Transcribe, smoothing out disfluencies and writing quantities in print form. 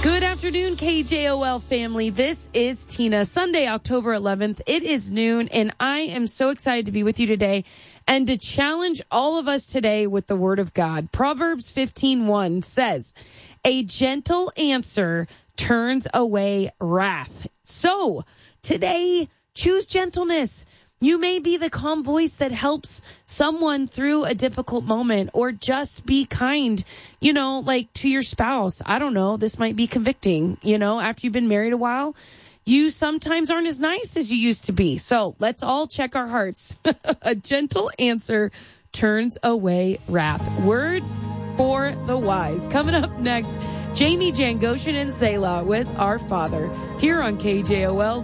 Good afternoon, KJOL family. This is Tina. Sunday, October 11th. It is noon, and I am so excited to be with you today and to challenge all of us today with the Word of God. Proverbs 15:1 says, "A gentle answer turns away wrath." So, today, choose gentleness. You may be the calm voice that helps someone through a difficult moment, or just be kind, like to your spouse. I don't know. This might be convicting, after you've been married a while. You sometimes aren't as nice as you used to be. So let's all check our hearts. A gentle answer turns away wrath. Words for the wise. Coming up next, Jamie Jangoshan and Selah with Our Father here on KJOL.